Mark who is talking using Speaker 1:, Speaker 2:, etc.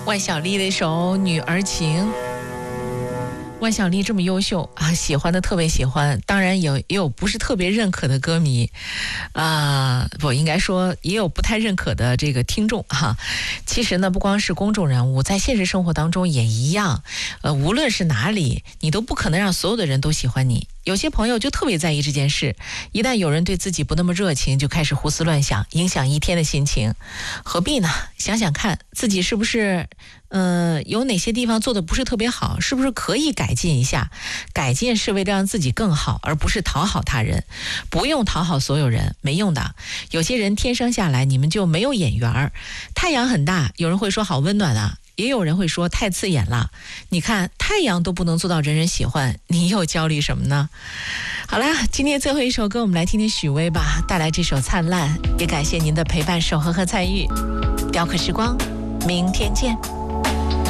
Speaker 1: 万晓利的一首《女儿情》。万晓利这么优秀啊，喜欢的特别喜欢，当然也有不是特别认可的歌迷不应该说也有不太认可的这个听众哈。其实呢，不光是公众人物，在现实生活当中也一样，无论是哪里，你都不可能让所有的人都喜欢你。有些朋友就特别在意这件事，一旦有人对自己不那么热情，就开始胡思乱想，影响一天的心情。何必呢？想想看自己是不是有哪些地方做的不是特别好，是不是可以改进一下？改进是为了让自己更好，而不是讨好他人。不用讨好所有人，没用的。有些人天生下来你们就没有眼缘儿。太阳很大，有人会说好温暖啊，也有人会说太刺眼了。你看太阳都不能做到人人喜欢，你又焦虑什么呢？好啦，今天最后一首歌我们来听听许巍吧，带来这首《灿烂》，也感谢您的陪伴、守候和参与。雕刻时光，明天见。